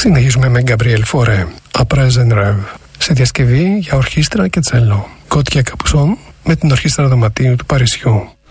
Συνεχίζουμε με Γκαμπριέλ Φορέ, A Present Rev, σε διασκευή για ορχήστρα και τσέλο. Κότια Καπουσόν με την Ορχήστρα Δωματίου του Παρισιού.